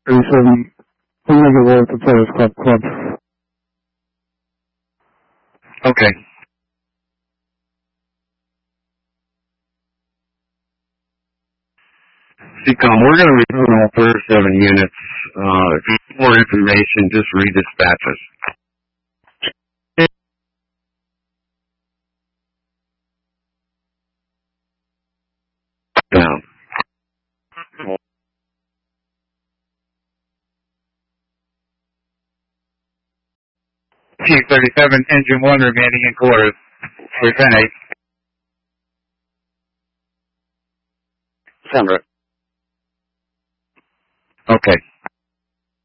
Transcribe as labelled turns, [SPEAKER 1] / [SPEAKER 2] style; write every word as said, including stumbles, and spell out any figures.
[SPEAKER 1] thirty-seven, Omega War to Players Club Club.
[SPEAKER 2] Okay. C COM, we're going to return all thirty-seven units. Uh, if you need more information, just read dispatches. Down.
[SPEAKER 3] Chief thirty-seven, Engine one remaining in quarters. Return eight.
[SPEAKER 2] Sandra. Okay.